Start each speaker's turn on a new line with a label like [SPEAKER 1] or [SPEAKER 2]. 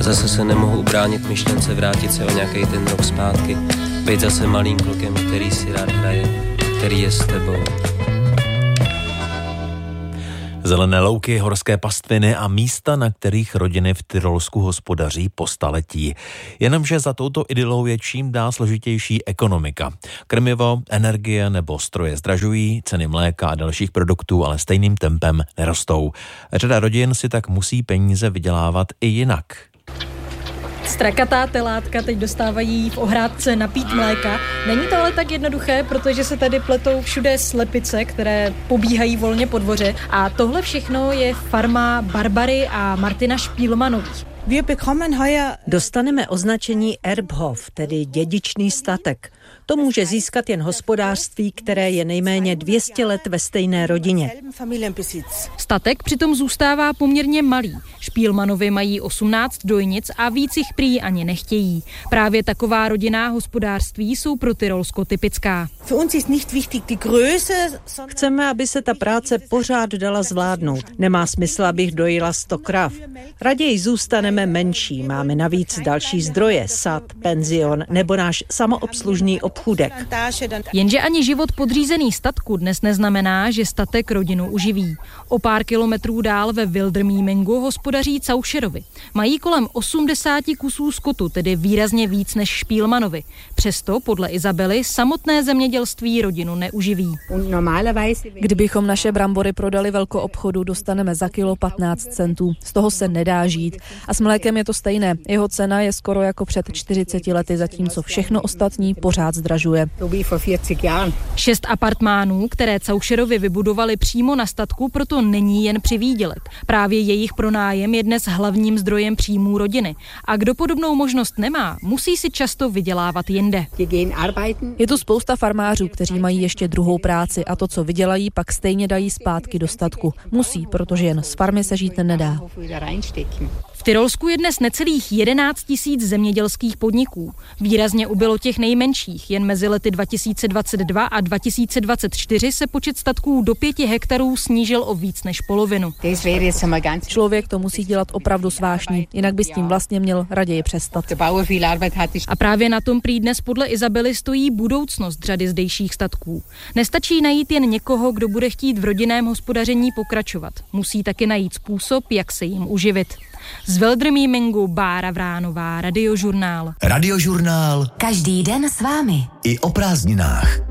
[SPEAKER 1] Zase se nemohu ubránit myšlence vrátit se o nějaký ten rok zpátky, být zase malým klukem, který si rád hraje, který je s tebou.
[SPEAKER 2] Zelené louky, horské pastviny a místa, na kterých rodiny v Tyrolsku hospodaří po staletí. Jenomže za touto idylou je čím dál složitější ekonomika. Krmivo, energie nebo stroje zdražují, ceny mléka a dalších produktů ale stejným tempem nerostou. Řada rodin si tak musí peníze vydělávat i jinak.
[SPEAKER 3] Strakatá telátka teď dostávají v ohrádce napít mléka. Není to ale tak jednoduché, protože se tady pletou všude slepice, které pobíhají volně po dvoře. A tohle všechno je farma Barbary a Martina Špílmanových.
[SPEAKER 4] Dostaneme označení Erbhof, tedy dědičný statek. To může získat jen hospodářství, které je nejméně 200 let ve stejné rodině.
[SPEAKER 3] Statek přitom zůstává poměrně malý. Špílmanovi mají 18 dojnic a víc jich prý ani nechtějí. Právě taková rodinná hospodářství jsou pro Tyrolsko typická.
[SPEAKER 4] Chceme, aby se ta práce pořád dala zvládnout. Nemá smysl, abych dojila 100 krav. Raději zůstaneme menší. Máme navíc další zdroje, sad, penzion nebo náš samoobslužný obchůdek.
[SPEAKER 3] Jenže ani život podřízený statku dnes neznamená, že statek rodinu uživí. O pár kilometrů dál ve Wildermiemingu hospodaří Causcherovi. Mají kolem 80 kusů skotu, tedy výrazně víc než Špílmanovi. Přesto, podle Izabely, samotné zemědělství rodinu neuživí.
[SPEAKER 5] Kdybychom naše brambory prodali velkoobchodu, dostaneme za kilo 15 centů. Z toho se nedá žít. A s mlékem je to stejné. Jeho cena je skoro jako před 40 lety, zatímco všechno ostatní pořád zdražuje.
[SPEAKER 3] 6 apartmánů, které Causcherovi vybudovali přímo na statku, proto není jen přivýdělek. Právě jejich pronájem je dnes hlavním zdrojem příjmů rodiny. A kdo podobnou možnost nemá, musí si často vydělávat jinde.
[SPEAKER 5] Je tu spousta farmářů, kteří mají ještě druhou práci a to, co vydělají, pak stejně dají zpátky do statku. Musí, protože jen z farmy se žít nedá.
[SPEAKER 3] V Tyrolsku je dnes necelých 11 000 zemědělských podniků. Výrazně ubylo těch nejmenších. Jen mezi lety 2022 a 2024 se počet statků do 5 hektarů snížil o víc než polovinu.
[SPEAKER 5] Člověk to musí dělat opravdu s vášní, jinak by s tím vlastně měl raději přestat.
[SPEAKER 3] A právě na tom prý dnes podle Izabely stojí budoucnost řady zdejších statků. Nestačí najít jen někoho, kdo bude chtít v rodinném hospodaření pokračovat. Musí taky najít způsob, jak se jim uživit. Z Wildermiemingu Bára Vránová, Radiožurnál.
[SPEAKER 6] Radiožurnál.
[SPEAKER 7] Každý den s vámi.
[SPEAKER 6] I o prázdninách.